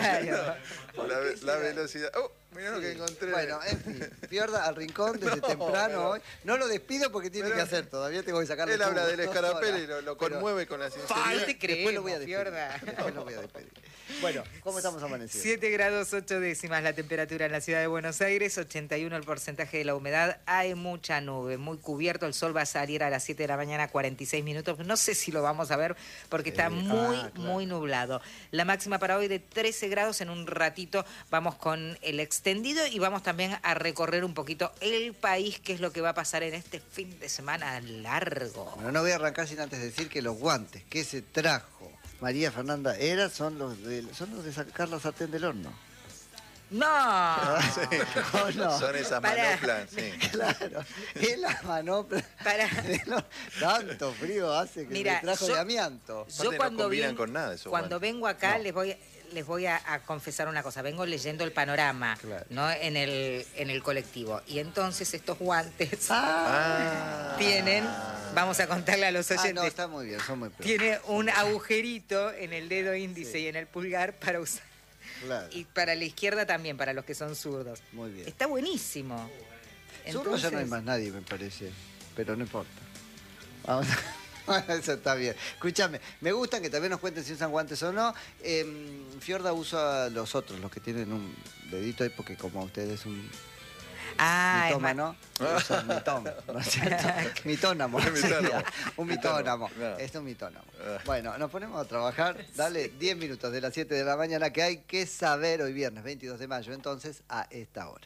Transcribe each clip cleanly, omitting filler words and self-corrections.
Claro. La velocidad. ¡Oh! Mirá lo que encontré. Bueno, en fin, Fiorda al rincón desde temprano hoy. No lo despido porque tiene que hacer, todavía tengo que sacarle Él habla jugo. del escarapela y lo conmueve con la No sinceridad. te Después lo creemos, voy a despedir. Fiorda. Después lo voy a despedir. Bueno, ¿cómo estamos amaneciendo? 7 grados 8 décimas la temperatura en la ciudad de Buenos Aires, 81 el porcentaje de la humedad, hay mucha nube, muy cubierto, el sol va a salir a las 7 de la mañana, 46 minutos, no sé si lo vamos a ver porque está muy nublado. La máxima para hoy de 13 grados, en un ratito vamos con el extendido y vamos también a recorrer un poquito el país, que es lo que va a pasar en este fin de semana largo. Bueno, no voy a arrancar sin antes decir que los guantes que se trajo María Fernanda Era son los de sacar la sartén del horno. ¡No! Sí. No. Son esas manoplas, sí. Claro, es la manopla. Para. Tanto frío hace que Mira, me trajo yo- de amianto. Aparte Yo no cuando, combinan con nada esos cuando guantes. vengo acá No. les voy a confesar una cosa. Vengo leyendo el panorama, Claro. ¿no? en el colectivo. Y entonces estos guantes Ah. tienen, vamos a contarle a los oyentes, no, está muy bien, son muy pros. tiene un agujerito en el dedo índice y en el pulgar para usar. Claro, Y para la izquierda también, para los que son zurdos. muy bien. Está buenísimo. Zurdo ya no hay Entonces, más nadie, me parece. Pero no importa. Vamos a... Eso está bien. Escúchame, me gustan que también nos cuenten si usan guantes o no. Fiorda usa los otros, los que tienen un dedito ahí, porque como ustedes es un es mitómano, usa un mitón, ¿no es cierto? Mitónamo. Un mitónamo. sería. Un mitónamo. No. Es un mitónamo. Bueno, nos ponemos a trabajar. Dale 10 minutos de las 7 de la mañana que hay que saber hoy viernes 22 de mayo, entonces, a esta hora.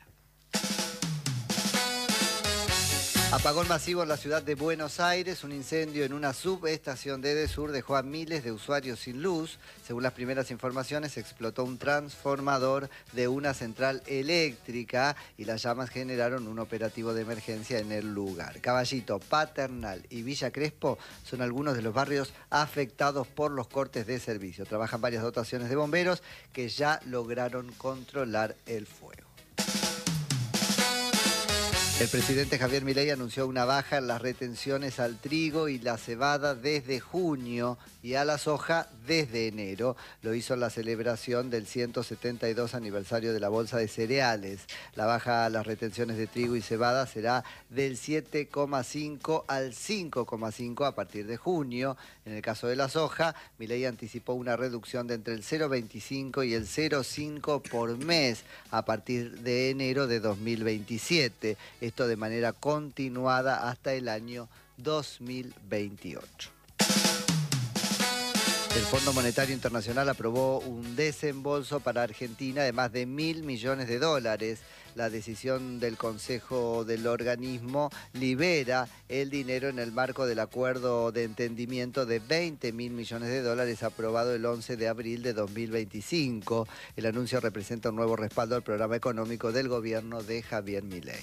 Apagón masivo en la ciudad de Buenos Aires. Un incendio en una subestación de Edesur dejó a miles de usuarios sin luz. Según las primeras informaciones, explotó un transformador de una central eléctrica y las llamas generaron un operativo de emergencia en el lugar. Caballito, Paternal y Villa Crespo son algunos de los barrios afectados por los cortes de servicio. Trabajan varias dotaciones de bomberos que ya lograron controlar el fuego. El presidente Javier Milei anunció una baja en las retenciones al trigo y la cebada desde junio y a la soja desde enero. Lo hizo en la celebración del 172 aniversario de la Bolsa de Cereales. La baja a las retenciones de trigo y cebada será del 7,5 al 5,5 a partir de junio. En el caso de la soja, Milei anticipó una reducción de entre el 0,25 y el 0,5 por mes a partir de enero de 2027. Esto de manera continuada hasta el año 2028. El Fondo Monetario Internacional aprobó un desembolso para Argentina de más de $1.000 millones. La decisión del Consejo del organismo libera el dinero en el marco del acuerdo de entendimiento de $20.000 millones aprobado el 11 de abril de 2025. El anuncio representa un nuevo respaldo al programa económico del gobierno de Javier Milei.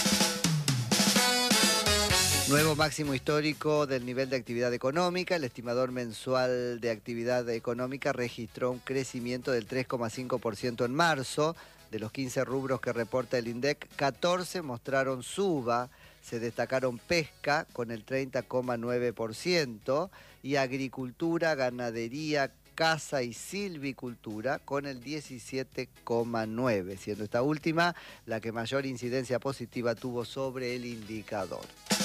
Nuevo máximo histórico del nivel de actividad económica. El estimador mensual de actividad económica registró un crecimiento del 3,5% en marzo. De los 15 rubros que reporta el INDEC, 14 mostraron suba. Se destacaron pesca con el 30,9% y agricultura, ganadería, caza y silvicultura con el 17,9%, siendo esta última la que mayor incidencia positiva tuvo sobre el indicador.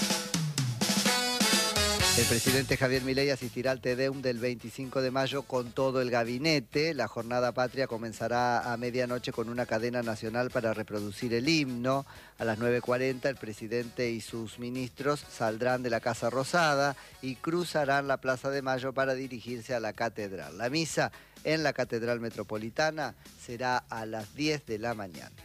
El presidente Javier Milei asistirá al Te-Deum del 25 de mayo con todo el gabinete. La jornada patria comenzará a medianoche con una cadena nacional para reproducir el himno. A las 9:40 el presidente y sus ministros saldrán de la Casa Rosada y cruzarán la Plaza de Mayo para dirigirse a la catedral. La misa en la Catedral Metropolitana será a las 10 de la mañana.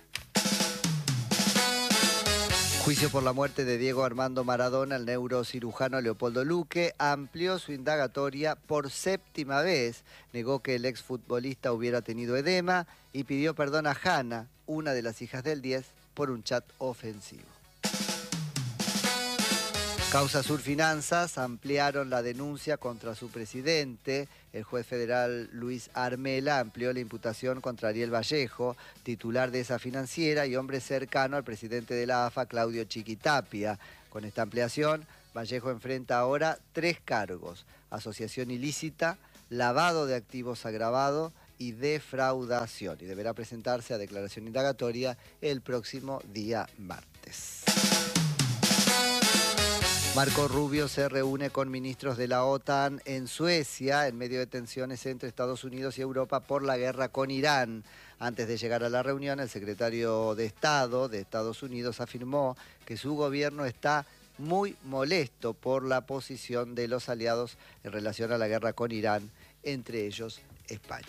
Juicio por la muerte de Diego Armando Maradona. El neurocirujano Leopoldo Luque amplió su indagatoria por séptima vez. Negó que el exfutbolista hubiera tenido edema y pidió perdón a Hanna, una de las hijas del 10, por un chat ofensivo. Causa Sur Finanzas ampliaron la denuncia contra su presidente. El juez federal Luis Armela amplió la imputación contra Ariel Vallejo, titular de esa financiera y hombre cercano al presidente de la AFA, Claudio Chiquitapia. Con esta ampliación, Vallejo enfrenta ahora 3 cargos: asociación ilícita, lavado de activos agravado y defraudación y deberá presentarse a declaración indagatoria el próximo día martes. Marco Rubio se reúne con ministros de la OTAN en Suecia en medio de tensiones entre Estados Unidos y Europa por la guerra con Irán. Antes de llegar a la reunión, el secretario de Estado de Estados Unidos afirmó que su gobierno está muy molesto por la posición de los aliados en relación a la guerra con Irán, entre ellos España.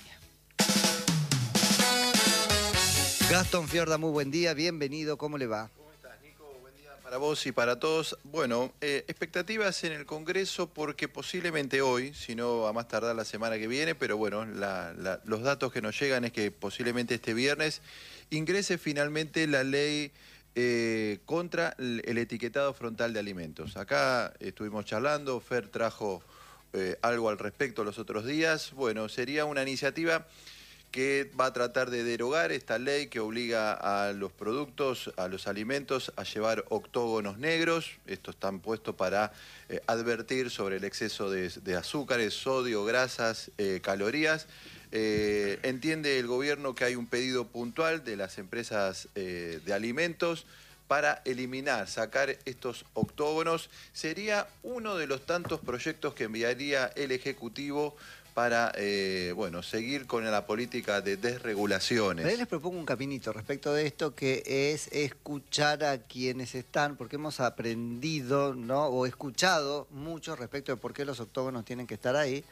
Gastón Fiorda, muy buen día, bienvenido, ¿cómo le va? Para vos y para todos. Bueno, expectativas en el Congreso porque posiblemente hoy, si no a más tardar la semana que viene, pero bueno, los datos que nos llegan es que posiblemente este viernes ingrese finalmente la ley contra el etiquetado frontal de alimentos. Acá estuvimos charlando, Fer trajo algo al respecto los otros días. Bueno, sería una iniciativa que va a tratar de derogar esta ley que obliga a los productos, a los alimentos, a llevar octógonos negros. Estos están puestos para advertir sobre el exceso de azúcares, sodio, grasas, calorías. Entiende el gobierno que hay un pedido puntual de las empresas de alimentos para eliminar, sacar estos octógonos. Sería uno de los tantos proyectos que enviaría el Ejecutivo para bueno, seguir con la política de desregulaciones. Pero les propongo un caminito respecto de esto, que es escuchar a quienes están, porque hemos aprendido, ¿no?, o escuchado mucho respecto de por qué los octógonos tienen que estar ahí.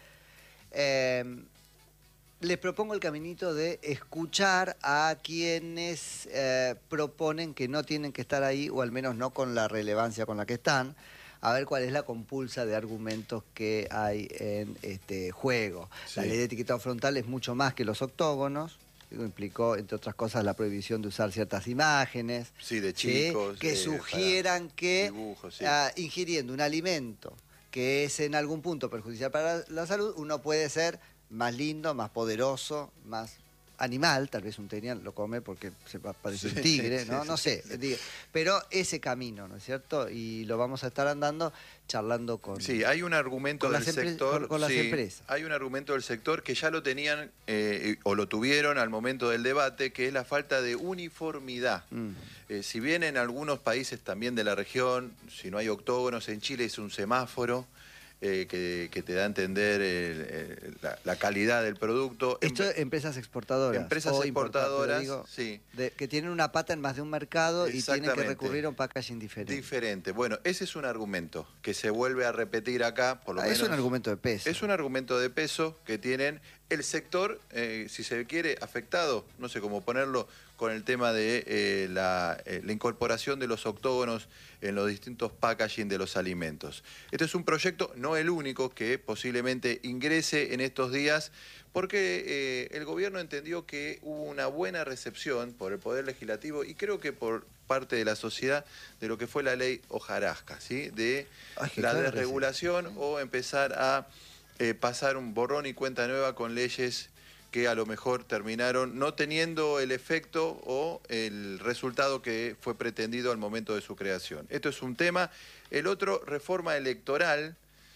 Les propongo el caminito de escuchar a quienes proponen que no tienen que estar ahí, o al menos no con la relevancia con la que están, a ver cuál es la compulsa de argumentos que hay en este juego. Sí. La ley de etiquetado frontal es mucho más que los octógonos. Implicó, entre otras cosas, la prohibición de usar ciertas imágenes. Sí, de chicos. ¿Sí?, que sugieran que dibujos, sí, ingiriendo un alimento que es en algún punto perjudicial para la salud, uno puede ser más lindo, más poderoso, más animal. Tal vez un tenial lo come porque se parece un tigre, ¿no? No sé. Pero ese camino, ¿no es cierto? Y lo vamos a estar andando charlando con... Sí, hay un argumento del sector... Con las empresas. Hay un argumento del sector que ya lo tenían o lo tuvieron al momento del debate, que es la falta de uniformidad. Si bien en algunos países también de la región, si no hay octógonos, en Chile es un semáforo, que te da a entender la calidad del producto. Esto empresas exportadoras. Empresas exportadoras, digo, sí. Que tienen una pata en más de un mercado y tienen que recurrir a un packaging diferente. Bueno, ese es un argumento que se vuelve a repetir acá, por lo menos. Es un argumento de peso. Es un argumento de peso que tienen el sector, si se quiere, afectado, no sé cómo ponerlo, con el tema de la incorporación de los octógonos en los distintos packaging de los alimentos. Este es un proyecto, no el único, que posiblemente ingrese en estos días, porque el gobierno entendió que hubo una buena recepción por el Poder Legislativo y creo que por parte de la sociedad de lo que fue la ley hojarasca, ¿sí? De la desregulación o empezar a pasar un borrón y cuenta nueva con leyes que a lo mejor terminaron no teniendo el efecto o el resultado que fue pretendido al momento de su creación. Esto es un tema. El otro, reforma electoral.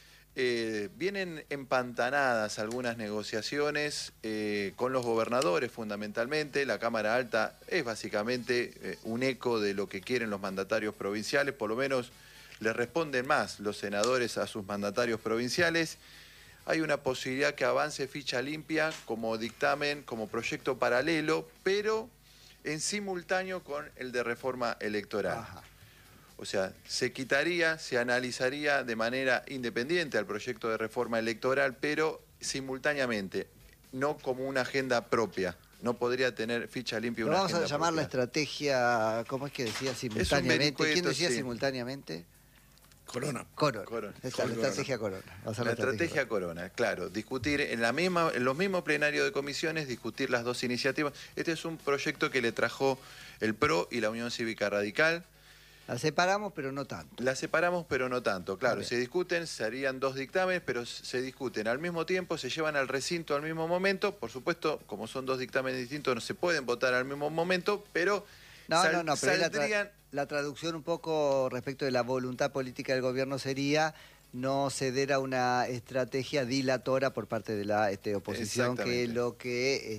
Vienen empantanadas algunas negociaciones con los gobernadores fundamentalmente. La Cámara Alta es básicamente un eco de lo que quieren los mandatarios provinciales, por lo menos le responden más los senadores a sus mandatarios provinciales. Hay una posibilidad que avance ficha limpia como dictamen, como proyecto paralelo, pero en simultáneo con el de reforma electoral. Ajá. O sea, se quitaría, se analizaría de manera independiente al proyecto de reforma electoral, pero simultáneamente, no como una agenda propia. No podría tener ficha limpia una agenda propia. Vamos a llamar la estrategia, ¿cómo es que decía simultáneamente? ¿Quién decía simultáneamente? Corona. La estrategia Corona. La estrategia Corona, claro. Discutir en los mismos plenarios de comisiones, discutir las dos iniciativas. Este es un proyecto que le trajo el PRO y la Unión Cívica Radical. La separamos, pero no tanto. La separamos, pero no tanto, claro. Se discuten, se harían dos dictámenes, pero se discuten al mismo tiempo, se llevan al recinto al mismo momento. Por supuesto, como son dos dictámenes distintos, no se pueden votar al mismo momento, pero... pero la traducción un poco respecto de la voluntad política del gobierno sería no ceder a una estrategia dilatora por parte de la oposición, que lo que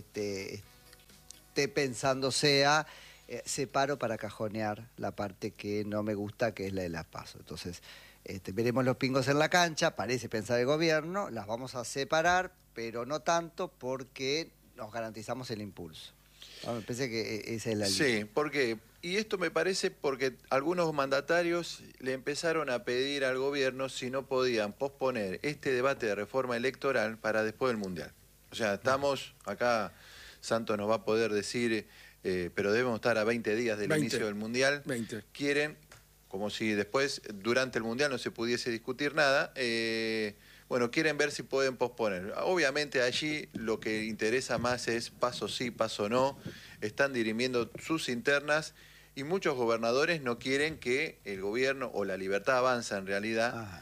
esté pensando sea separo para cajonear la parte que no me gusta, que es la de las PASO. Entonces, veremos los pingos en la cancha, parece pensar el gobierno, las vamos a separar, pero no tanto porque nos garantizamos el impulso. Me parece que esa es la línea. Sí, porque, y esto me parece porque algunos mandatarios le empezaron a pedir al gobierno si no podían posponer este debate de reforma electoral para después del Mundial. O sea, estamos acá, Santos nos va a poder decir, pero debemos estar a 20 días del inicio del Mundial. 20. Quieren, como si después, durante el Mundial, no se pudiese discutir nada, bueno, quieren ver si pueden posponer. Obviamente allí lo que interesa más es paso sí, paso no. Están dirimiendo sus internas y muchos gobernadores no quieren que el gobierno, o la Libertad Avanza en realidad,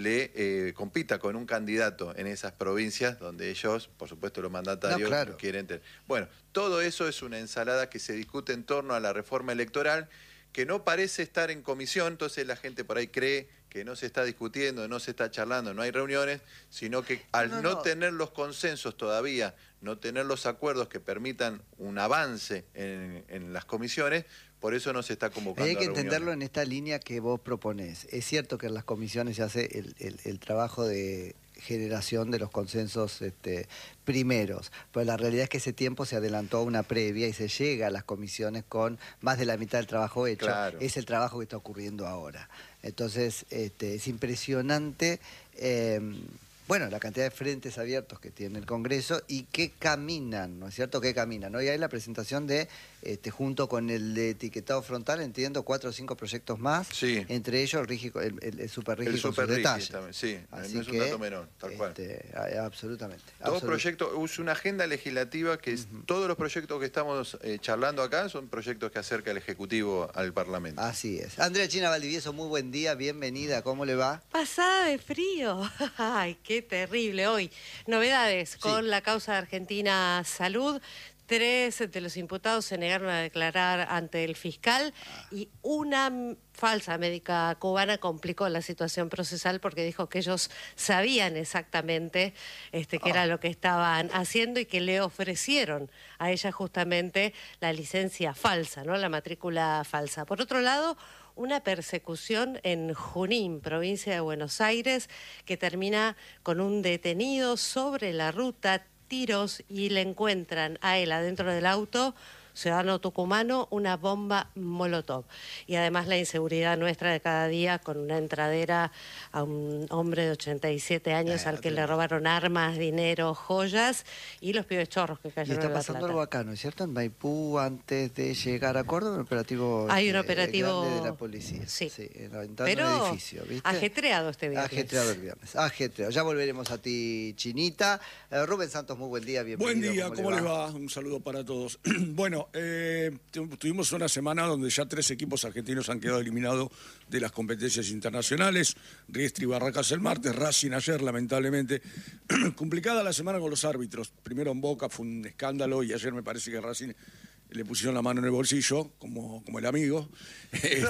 le compita con un candidato en esas provincias donde ellos, por supuesto los mandatarios, quieren tener. Bueno, todo eso es una ensalada que se discute en torno a la reforma electoral, que no parece estar en comisión, entonces la gente por ahí cree que no se está discutiendo, no se está charlando, no hay reuniones, sino que al no tener los consensos todavía, no tener los acuerdos que permitan un avance en las comisiones, por eso no se está convocando a Hay que reuniones. entenderlo en esta línea que vos proponés. Es cierto que en las comisiones se hace el trabajo de generación de los consensos primeros, pero la realidad es que ese tiempo se adelantó a una previa y se llega a las comisiones con más de la mitad del trabajo hecho. Claro. Es el trabajo que está ocurriendo ahora. Entonces, es impresionante, bueno, la cantidad de frentes abiertos que tiene el Congreso y que caminan, ¿no es cierto? Que caminan. Hoy hay la presentación de, junto con el de etiquetado frontal, entiendo, 4 o 5 proyectos más, entre ellos el Super Rigi con sus detalles. También, sí, así no es un dato menor, tal cual. Absolutamente. Todos proyectos, es una agenda legislativa que todos los proyectos que estamos charlando acá son proyectos que acerca el Ejecutivo al Parlamento. Así es. Andrea China Valdivieso, muy buen día, bienvenida, ¿cómo le va? Pasada de frío. Ay, qué terrible hoy. Novedades con la causa de Argentina Salud. 3 de los imputados se negaron a declarar ante el fiscal y una falsa médica cubana complicó la situación procesal porque dijo que ellos sabían exactamente que era lo que estaban haciendo y que le ofrecieron a ella justamente la licencia falsa, ¿no? La matrícula falsa. Por otro lado, una persecución en Junín, provincia de Buenos Aires, que termina con un detenido sobre la ruta, tiros, y le encuentran a él adentro del auto, ciudadano tucumano, una bomba molotov. Y además la inseguridad nuestra de cada día con una entradera a un hombre de 87 años al que le robaron armas, dinero, joyas y los pibes chorros que cayeron en La Plata. Y está pasando algo acá, ¿no es cierto? En Maipú, antes de llegar a Córdoba, un operativo, hay un operativo grande de la policía. Sí, entrando pero en el edificio, ¿viste? ajetreado este viernes. Ajetreado el viernes, ajetreado. Ya volveremos a ti, Chinita. Rubén Santos, muy buen día, bienvenido. Buen día, ¿cómo les va? Un saludo para todos. Bueno, tuvimos una semana donde ya 3 equipos argentinos han quedado eliminados de las competencias internacionales. Riestra y Barracas el martes, Racing ayer, lamentablemente. Complicada la semana con los árbitros. Primero en Boca fue un escándalo y ayer me parece que Racing le pusieron la mano en el bolsillo, como el amigo. Sí,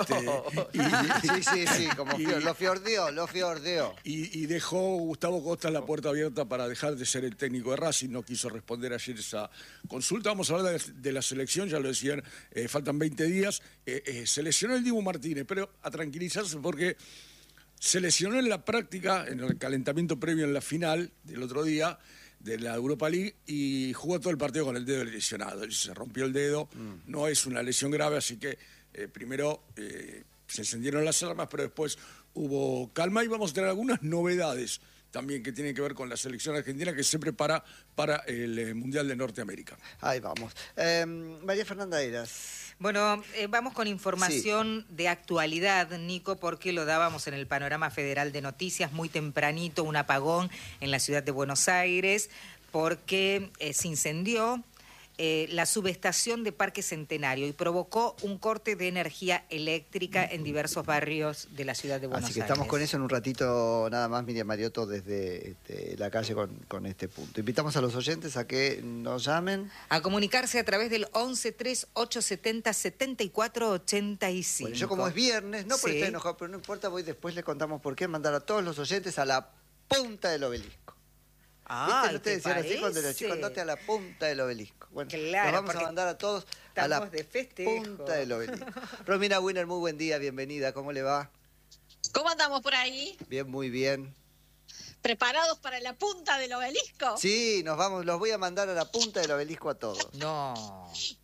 lo fiordeó. Y dejó Gustavo Costa la puerta abierta para dejar de ser el técnico de Racing. No quiso responder ayer esa consulta. Vamos a hablar de la selección, ya lo decían, faltan 20 días. Se lesionó el Dibu Martínez, pero a tranquilizarse porque se lesionó en la práctica, en el calentamiento previo en la final del otro día, de la Europa League, y jugó todo el partido con el dedo lesionado. Se rompió el dedo, no es una lesión grave, así que primero se encendieron las alarmas, pero después hubo calma y vamos a tener algunas novedades también que tienen que ver con la selección argentina que se prepara para el Mundial de Norteamérica. Ahí vamos. María Fernanda Eras. Bueno, vamos con información de actualidad, Nico, porque lo dábamos en el panorama federal de noticias muy tempranito, un apagón en la ciudad de Buenos Aires, porque se incendió la subestación de Parque Centenario y provocó un corte de energía eléctrica en diversos barrios de la ciudad de Buenos Aires. Así que estamos con eso en un ratito nada más, Miriam Mariotto, desde la calle con este punto. Invitamos a los oyentes a que nos llamen. A comunicarse a través del 1138707485. Bueno, yo como es viernes, no por Sí. estar enojado, pero no importa, después le contamos por qué, mandar a todos los oyentes a la punta del obelisco. ¿Viste? ¿No te decían así cuando los chicos andate a la punta del obelisco? Bueno, Claro, los vamos a porque mandar a todos a la estamos de festejo. punta del obelisco. Romina Winner, muy buen día, bienvenida, ¿cómo le va? ¿Cómo andamos por ahí? Bien, muy bien. ¿Preparados para la punta del obelisco? Sí, los voy a mandar a la punta del obelisco a todos. No. Sí,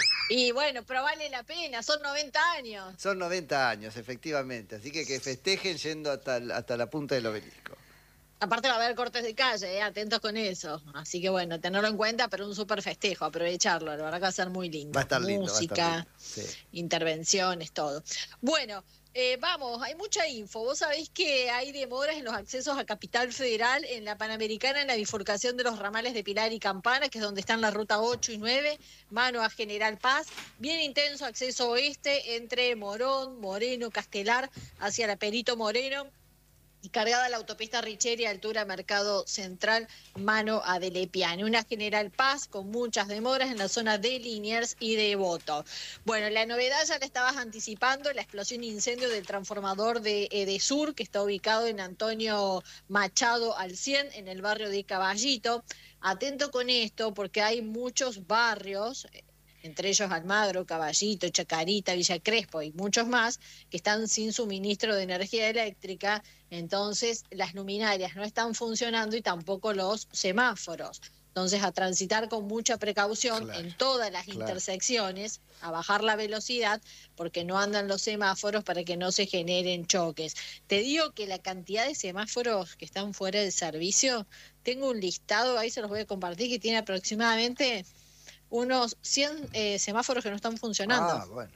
Y bueno, pero vale la pena, son 90 años. son 90 años, efectivamente, así que festejen yendo hasta la punta del obelisco. Aparte va a haber cortes de calle, atentos con eso. Así que bueno, tenerlo en cuenta, pero un súper festejo, aprovecharlo, la verdad que va a ser muy lindo. Va a estar lindo, Música, va a estar lindo. Sí. intervenciones, todo. Bueno, vamos, hay mucha info. Vos sabéis que hay demoras en los accesos a Capital Federal, en la Panamericana, en la bifurcación de los ramales de Pilar y Campana, que es donde están la ruta 8 y 9, mano a General Paz. Bien intenso acceso oeste entre Morón, Moreno, Castelar, hacia la Perito Moreno. Y cargada la autopista Richeri, altura Mercado Central, mano a Delepiane. Una General Paz con muchas demoras en la zona de Liniers y de Devoto. Bueno, la novedad ya la estabas anticipando, la explosión e incendio del transformador de Edesur, que está ubicado en Antonio Machado al 100, en el barrio de Caballito. Atento con esto, porque hay muchos barrios, entre ellos Almagro, Caballito, Chacarita, Villa Crespo y muchos más, que están sin suministro de energía eléctrica. Entonces las luminarias no están funcionando y tampoco los semáforos. Entonces a transitar con mucha precaución en todas las intersecciones, a bajar la velocidad porque no andan los semáforos para que no se generen choques. Te digo que la cantidad de semáforos que están fuera de servicio, tengo un listado, ahí se los voy a compartir, que tiene aproximadamente unos 100 semáforos que no están funcionando. Ah, bueno.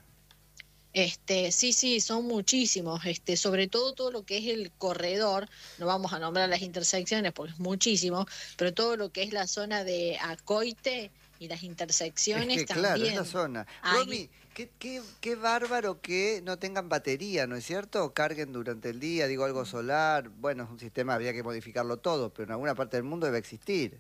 Sí, son muchísimos, sobre todo lo que es el corredor, no vamos a nombrar las intersecciones porque es muchísimo, pero todo lo que es la zona de Acoite y las intersecciones Es que, también. claro, es la zona. Ahí. Romy, qué bárbaro que no tengan batería, ¿no es cierto? O carguen durante el día, digo, algo solar. Bueno, es un sistema, habría que modificarlo todo, pero en alguna parte del mundo debe existir.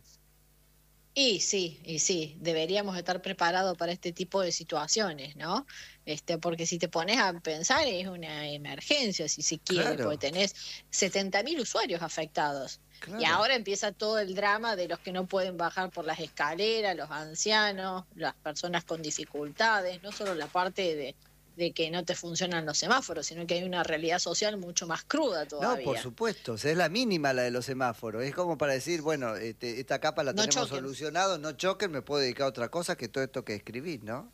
Y sí, deberíamos estar preparados para este tipo de situaciones, ¿no? Porque si te pones a pensar es una emergencia, si se quiere, Claro. porque tenés 70.000 usuarios afectados. Claro. Y ahora empieza todo el drama de los que no pueden bajar por las escaleras, los ancianos, las personas con dificultades, no solo la parte de que no te funcionan los semáforos, sino que hay una realidad social mucho más cruda todavía. No, por supuesto, o sea, es la mínima la de los semáforos. Es como para decir, bueno, esta capa la No tenemos choquen. solucionado, no choquen, me puedo dedicar a otra cosa que todo esto que escribí, ¿no?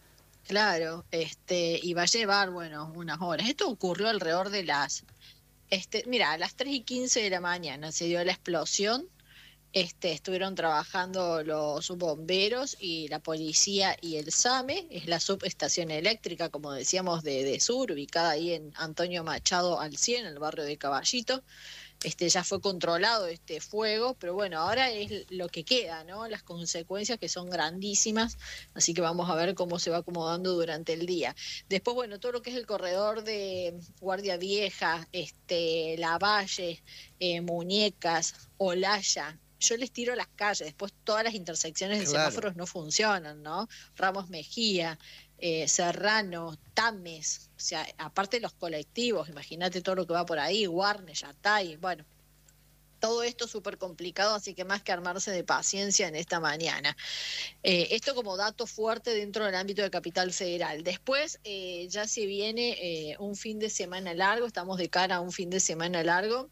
Claro, y va a llevar, bueno, unas horas. Esto ocurrió alrededor de mira, a las 3:15 de la mañana se dio la explosión. Estuvieron trabajando los bomberos y la policía y el SAME, es la subestación eléctrica, como decíamos, de Sur, ubicada ahí en Antonio Machado al 100, en el barrio de Caballito. Ya fue controlado este fuego, pero bueno, ahora es lo que queda, ¿no? Las consecuencias que son grandísimas, así que vamos a ver cómo se va acomodando durante el día. Después, bueno, todo lo que es el corredor de Guardia Vieja, Lavalle, Muñecas, Olaya, yo les tiro las calles, después todas las intersecciones de Claro. semáforos no funcionan, ¿no? Ramos Mejía, Serrano, Tames, o sea, aparte de los colectivos, imagínate todo lo que va por ahí, Warnes, Yatay, bueno, todo esto súper complicado, así que más que armarse de paciencia en esta mañana. Esto como dato fuerte dentro del ámbito de Capital Federal. Después ya se viene un fin de semana largo, estamos de cara a un fin de semana largo.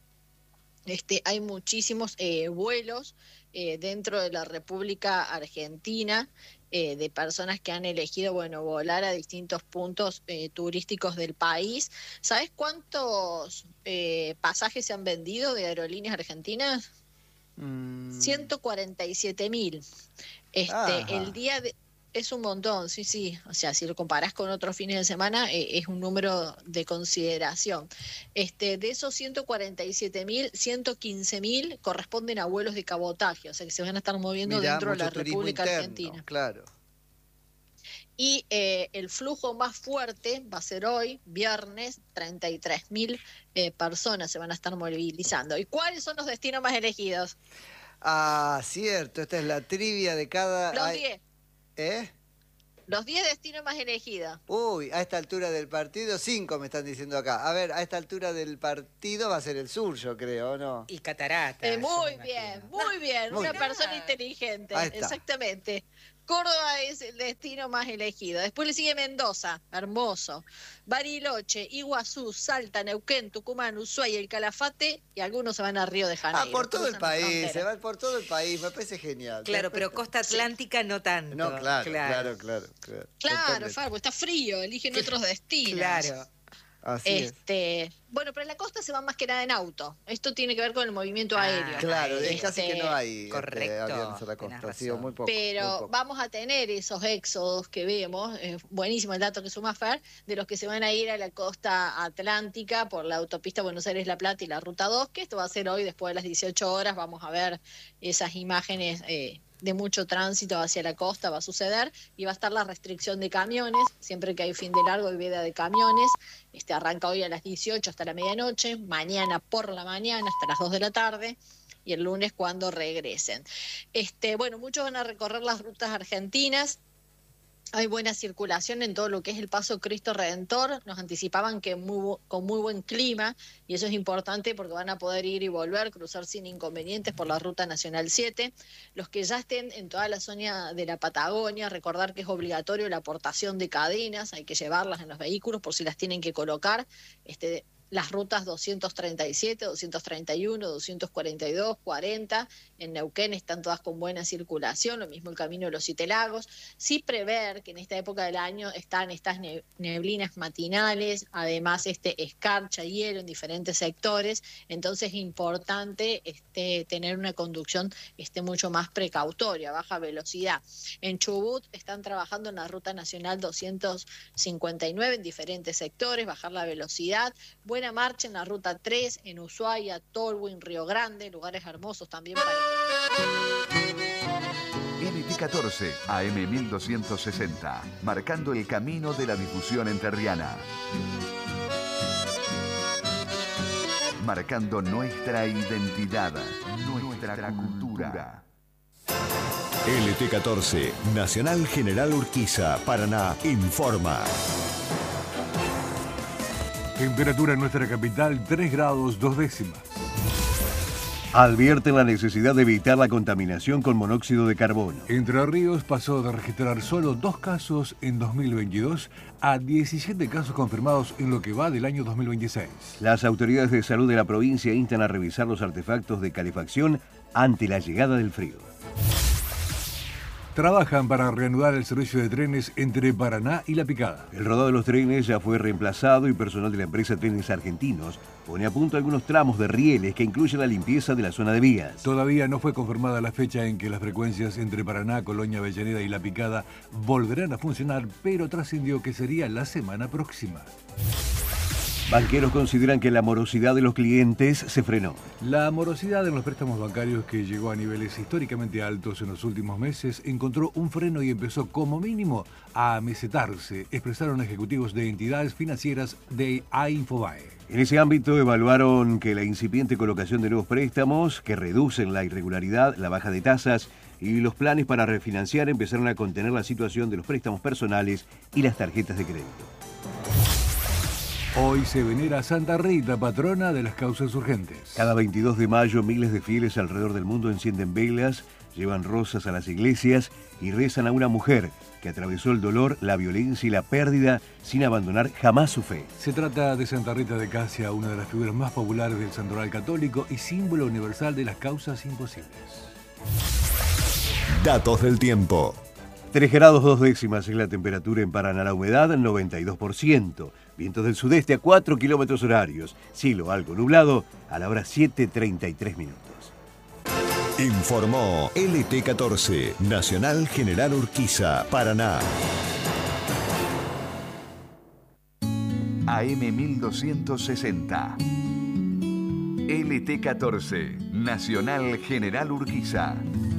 Hay muchísimos vuelos dentro de la República Argentina de personas que han elegido, bueno, volar a distintos puntos turísticos del país. ¿Sabes cuántos pasajes se han vendido de aerolíneas argentinas? 147.000. Ajá. El día de... Es un montón, sí, sí. O sea, si lo comparás con otros fines de semana, es un número de consideración. De esos 147.000, 115.000 corresponden a vuelos de cabotaje, o sea que se van a estar moviendo Mirá, dentro de la mucho turismo República interno, Argentina. claro. Y el flujo más fuerte va a ser hoy, viernes, 33.000 personas se van a estar movilizando. ¿Y cuáles son los destinos más elegidos? Ah, cierto, esta es la trivia de cada... Los 10. ¿Eh? Los 10 destinos más elegidos. Uy, a esta altura del partido, 5 me están diciendo acá. A ver, a esta altura del partido va a ser el sur, yo creo, ¿o no? Y cataratas. Muy bien, muy bien. Muy Una bien. persona inteligente. Ahí está. Exactamente. Córdoba es el destino más elegido. Después le sigue Mendoza, hermoso. Bariloche, Iguazú, Salta, Neuquén, Tucumán, Ushuaia, el Calafate y algunos se van a Río de Janeiro. Ah, por todo el cruzan la país, frontera. se va por todo el país, me parece genial. Claro, pero Perfecto. costa atlántica no tanto. No, claro. Claro, Totalmente. Farbo, está frío, eligen otros destinos. Claro. Así es. Bueno, pero en la costa se van más que nada en auto. Esto tiene que ver con el movimiento aéreo. Claro, casi que no hay correcto, aviones a la tenés costa, ha sido razón. muy poco. Pero muy poco. vamos a tener esos éxodos que vemos, buenísimo el dato que suma Fer, de los que se van a ir a la costa atlántica por la autopista Buenos Aires-La Plata y la Ruta 2, que esto va a ser hoy después de las 18 horas, vamos a ver esas imágenes de mucho tránsito hacia la costa, va a suceder, y va a estar la restricción de camiones, siempre que hay fin de largo y veda de camiones, arranca hoy a las 18 hasta la medianoche, mañana por la mañana hasta las 2 de la tarde, y el lunes cuando regresen. Bueno, muchos van a recorrer las rutas argentinas. Hay buena circulación en todo lo que es el Paso Cristo Redentor. Nos anticipaban que con muy buen clima, y eso es importante porque van a poder ir y volver, cruzar sin inconvenientes por la Ruta Nacional 7. Los que ya estén en toda la zona de la Patagonia, recordar que es obligatorio la aportación de cadenas, hay que llevarlas en los vehículos por si las tienen que colocar. Las rutas 237, 231, 242, 40, en Neuquén están todas con buena circulación, lo mismo el camino de los Siete Lagos. Sí prever que en esta época del año están estas neblinas matinales, además escarcha, hielo en diferentes sectores, entonces es importante tener una conducción mucho más precautoria, baja velocidad. En Chubut están trabajando en la Ruta Nacional 259 en diferentes sectores, bajar la velocidad, buena marcha en la Ruta 3, en Ushuaia, Tolwyn, Río Grande, lugares hermosos también para... LT14, AM 1260, marcando el camino de la difusión entrerriana. Marcando nuestra identidad, nuestra cultura. LT14, Nacional General Urquiza, Paraná, informa. Temperatura en nuestra capital, 3 grados 2 décimas. Advierten la necesidad de evitar la contaminación con monóxido de carbono. Entre Ríos pasó de registrar solo 2 casos en 2022 a 17 casos confirmados en lo que va del año 2026. Las autoridades de salud de la provincia instan a revisar los artefactos de calefacción ante la llegada del frío. Trabajan para reanudar el servicio de trenes entre Paraná y La Picada. El rodado de los trenes ya fue reemplazado y personal de la empresa Trenes Argentinos pone a punto algunos tramos de rieles que incluyen la limpieza de la zona de vías. Todavía no fue confirmada la fecha en que las frecuencias entre Paraná, Colonia, Avellaneda y La Picada volverán a funcionar, pero trascendió que sería la semana próxima. Banqueros consideran que la morosidad de los clientes se frenó. La morosidad en los préstamos bancarios, que llegó a niveles históricamente altos en los últimos meses, encontró un freno y empezó como mínimo a amesetarse, expresaron ejecutivos de entidades financieras de Infobae. En ese ámbito evaluaron que la incipiente colocación de nuevos préstamos, que reducen la irregularidad, la baja de tasas y los planes para refinanciar empezaron a contener la situación de los préstamos personales y las tarjetas de crédito. Hoy se venera a Santa Rita, patrona de las causas urgentes. Cada 22 de mayo, miles de fieles alrededor del mundo encienden velas, llevan rosas a las iglesias y rezan a una mujer que atravesó el dolor, la violencia y la pérdida sin abandonar jamás su fe. Se trata de Santa Rita de Casia, una de las figuras más populares del santoral católico y símbolo universal de las causas imposibles. Datos del tiempo. 3 grados 2 décimas es la temperatura en Paraná, la humedad 92%. Vientos del sudeste a 4 kilómetros horarios. Cielo algo nublado a la hora 7:33 minutos. Informó LT14, Nacional General Urquiza, Paraná. AM 1260. LT14, Nacional General Urquiza.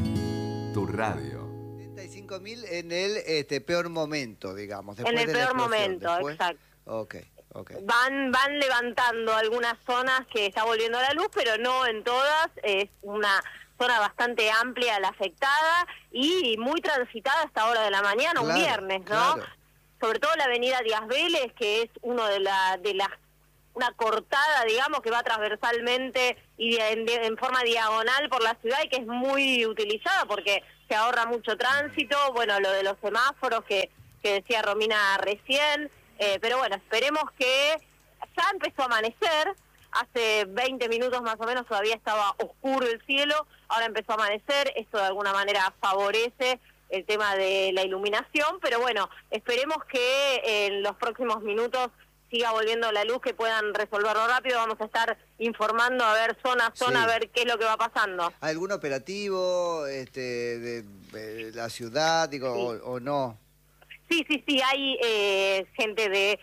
Tu radio. 75.000 en el peor momento, digamos. En el peor momento, exacto. Okay. Van levantando algunas zonas que está volviendo a la luz, pero no en todas. Es una zona bastante amplia la afectada y muy transitada hasta hora de la mañana, un viernes, ¿no? Claro. Sobre todo la avenida Díaz Vélez, que es uno de las una cortada, digamos, que va transversalmente y en forma diagonal por la ciudad y que es muy utilizada porque se ahorra mucho tránsito. Bueno, lo de los semáforos que decía Romina recién. Pero bueno, esperemos que ya empezó a amanecer, hace 20 minutos más o menos todavía estaba oscuro el cielo, ahora empezó a amanecer, esto de alguna manera favorece el tema de la iluminación, pero bueno, esperemos que en los próximos minutos siga volviendo la luz, que puedan resolverlo rápido, vamos a estar informando a ver zona a zona, a ver qué es lo que va pasando. ¿Algún operativo de la ciudad, digo, o no? Sí, hay gente de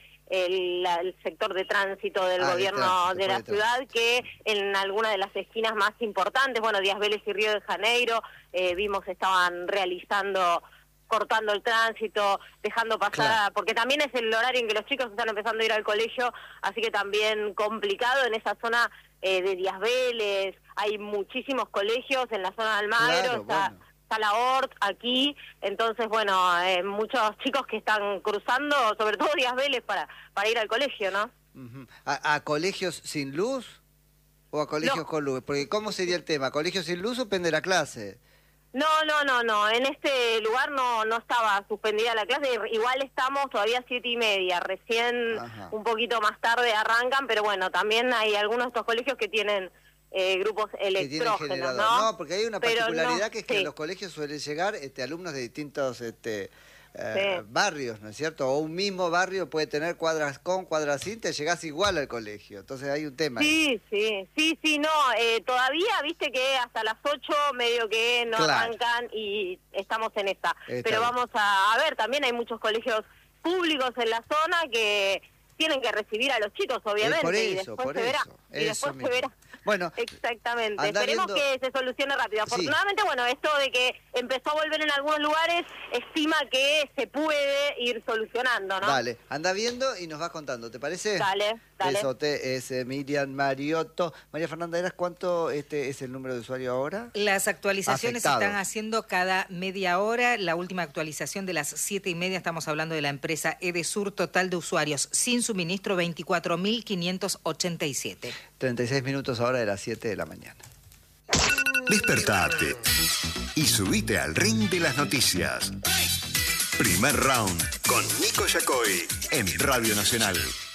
el sector de tránsito del gobierno de la ciudad que en alguna de las esquinas más importantes, bueno, Díaz Vélez y Río de Janeiro, vimos estaban cortando el tránsito, dejando pasar, porque también es el horario en que los chicos están empezando a ir al colegio, así que también complicado en esa zona de Díaz Vélez, hay muchísimos colegios en la zona de Almagro, está la ORT aquí, entonces, bueno, muchos chicos que están cruzando, sobre todo Díaz Vélez, para ir al colegio, ¿no? ¿A colegios sin luz o a colegios con luz? Porque ¿cómo sería el tema? ¿Colegios sin luz suspende la clase? No, en este lugar no estaba suspendida la clase, igual estamos todavía 7:30, recién un poquito más tarde arrancan, pero bueno, también hay algunos de estos colegios que tienen grupos electrógenos, ¿no? Porque hay una particularidad que es que en los colegios suelen llegar alumnos de distintos barrios, ¿no es cierto? O un mismo barrio puede tener cuadras con, cuadras sin, te llegás igual al colegio, entonces hay un tema. Sí, todavía, viste que hasta las 8 medio que no arrancan y estamos en esta. Pero vamos a ver, también hay muchos colegios públicos en la zona que tienen que recibir a los chicos, obviamente, y después se verá. Bueno, exactamente. Esperemos que se solucione rápido. Afortunadamente, bueno, esto de que empezó a volver en algunos lugares, estima que se puede ir solucionando, ¿no? Dale, anda viendo y nos vas contando, ¿te parece? Dale. Besote, es Miriam Mariotto. María Fernanda Heras, ¿cuánto es el número de usuario ahora? Las actualizaciones se están haciendo cada media hora. La última actualización de las 7:30, estamos hablando de la empresa Edesur, total de usuarios sin suministro 24.587. 36 minutos ahora de las 7 de la mañana. Despertate y subite al ring de las noticias. Primer round con Nico Yacoy en Radio Nacional.